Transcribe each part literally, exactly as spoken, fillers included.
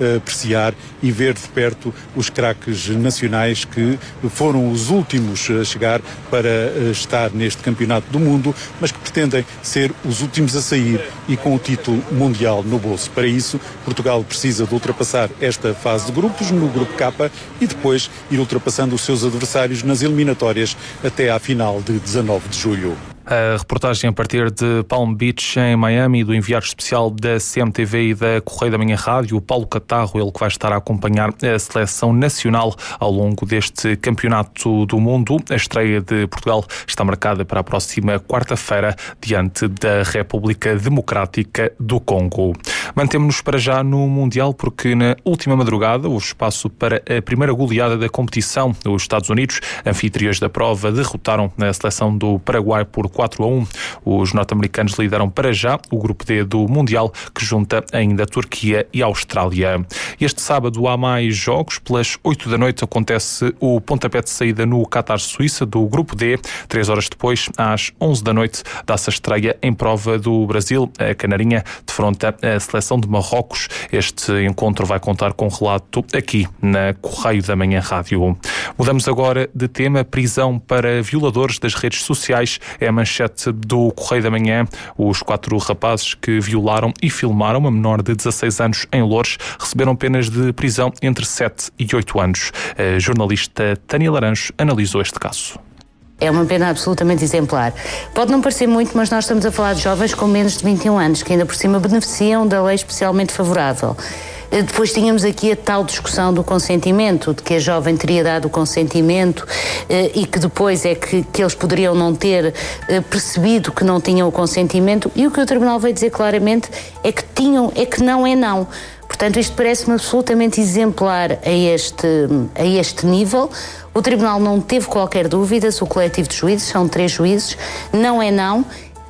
apreciar e ver de perto os craques nacionais que foram os últimos a chegar para estar neste campeonato do mundo, mas que pretendem ser os últimos a sair e com o título mundial no bolso. Para isso, Portugal precisa de ultrapassar esta fase de grupos no grupo K e depois ir ultrapassando os seus adversários nas eliminatórias até à final de dezanove de julho. A reportagem a partir de Palm Beach, em Miami, do enviado especial da C M T V e da Correio da Manhã Rádio, o Paulo Catarro, ele que vai estar a acompanhar a seleção nacional ao longo deste campeonato do mundo. A estreia de Portugal está marcada para a próxima quarta-feira, diante da República Democrática do Congo. Mantemos-nos para já no Mundial, porque na última madrugada houve espaço para a primeira goleada da competição. Os Estados Unidos, anfitriões da prova, derrotaram a seleção do Paraguai por quatro a um. Os norte-americanos lideram para já o grupo D do Mundial, que junta ainda a Turquia e a Austrália. Este sábado há mais jogos. Pelas oito da noite acontece o pontapé de saída no Qatar-Suíça do grupo D. Três horas depois, às onze da noite, dá-se a estreia em prova do Brasil. A Canarinha defronta a seleção de Marrocos. Este encontro vai contar com relato aqui na Correio da Manhã Rádio. Mudamos agora de tema. Prisão para violadores das redes sociais é a manchete do Correio da Manhã. Os quatro rapazes que violaram e filmaram uma menor de dezasseis anos em Loures receberam penas de prisão entre sete e oito anos. A jornalista Tânia Laranjo analisou este caso. É uma pena absolutamente exemplar. Pode não parecer muito, mas nós estamos a falar de jovens com menos de vinte e um anos, que ainda por cima beneficiam da lei especialmente favorável. Depois tínhamos aqui a tal discussão do consentimento, de que a jovem teria dado o consentimento e que depois é que, que eles poderiam não ter percebido que não tinham o consentimento, e o que o Tribunal veio dizer claramente é que tinham, é que não é não. Portanto, isto parece-me absolutamente exemplar a este, a este nível. O Tribunal não teve qualquer dúvida, o coletivo de juízes, são três juízes, não é não.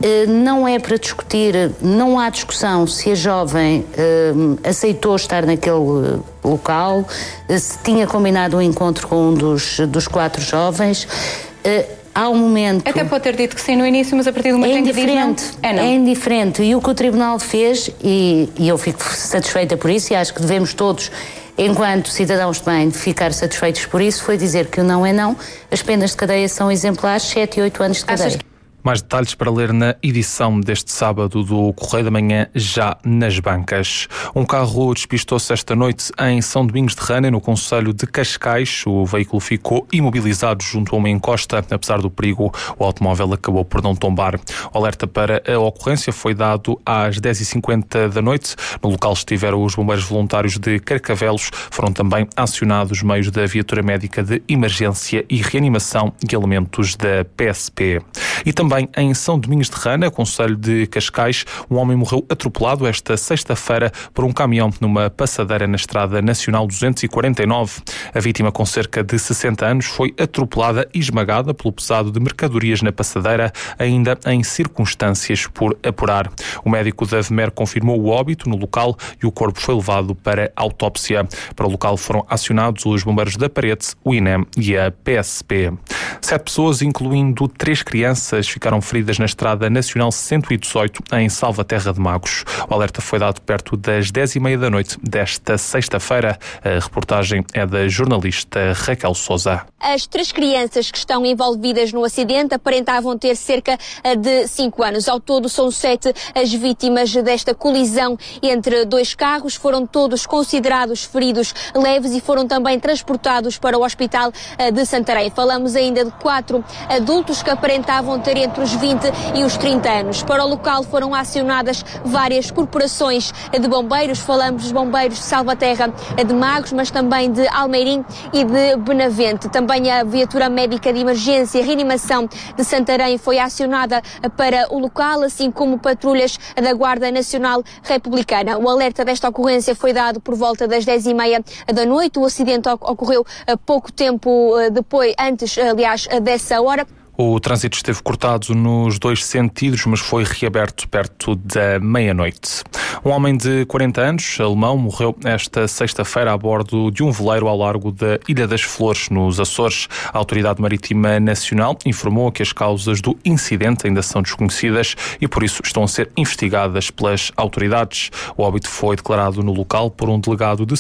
Não é para discutir, não há discussão se a jovem uh, aceitou estar naquele uh, local, uh, se tinha combinado um encontro com um dos, dos quatro jovens. Uh, há um momento... Até pode ter dito que sim no início, mas a partir do momento é em que diz não, é não. É indiferente. E o que o Tribunal fez, e, e eu fico satisfeita por isso, e acho que devemos todos, enquanto cidadãos de bem, ficar satisfeitos por isso, foi dizer que o não é não. As penas de cadeia são exemplares, sete e oito anos de cadeia. Achas... Mais detalhes para ler na edição deste sábado do Correio da Manhã, já nas bancas. Um carro despistou-se esta noite em São Domingos de Rana, no concelho de Cascais. O veículo ficou imobilizado junto a uma encosta. Apesar do perigo, o automóvel acabou por não tombar. O alerta para a ocorrência foi dado às dez e cinquenta da noite. No local estiveram os bombeiros voluntários de Carcavelos. Foram também acionados meios da viatura médica de emergência e reanimação e elementos da P S P. E também Também em São Domingos de Rana, concelho de Cascais, um homem morreu atropelado esta sexta-feira por um caminhão numa passadeira na Estrada Nacional duzentos e quarenta e nove. A vítima, com cerca de sessenta anos, foi atropelada e esmagada pelo pesado de mercadorias na passadeira, ainda em circunstâncias por apurar. O médico da V M E R confirmou o óbito no local e o corpo foi levado para autópsia. Para o local foram acionados os bombeiros da Parede, o I N E M e a P S P. Sete pessoas, incluindo três crianças, ficaram feridas na Estrada Nacional cento e dezoito, em Salvaterra de Magos. O alerta foi dado perto das dez e meia da noite desta sexta-feira. A reportagem é da jornalista Raquel Sousa. As três crianças que estão envolvidas no acidente aparentavam ter cerca de cinco anos. Ao todo, são sete as vítimas desta colisão entre dois carros. Foram todos considerados feridos leves e foram também transportados para o Hospital de Santarém. Falamos ainda de quatro adultos que aparentavam ter entre os vinte e os trinta anos. Para o local foram acionadas várias corporações de bombeiros. Falamos dos bombeiros de Salvaterra de Magos, mas também de Almeirim e de Benavente. Também a viatura médica de emergência e reanimação de Santarém foi acionada para o local, assim como patrulhas da Guarda Nacional Republicana. O alerta desta ocorrência foi dado por volta das dez e meia da noite. O acidente ocorreu pouco tempo depois, antes, aliás, dessa hora. O trânsito esteve cortado nos dois sentidos, mas foi reaberto perto da meia-noite. Um homem de quarenta anos, alemão, morreu esta sexta-feira a bordo de um veleiro ao largo da Ilha das Flores, nos Açores. A Autoridade Marítima Nacional informou que as causas do incidente ainda são desconhecidas e, por isso, estão a ser investigadas pelas autoridades. O óbito foi declarado no local por um delegado de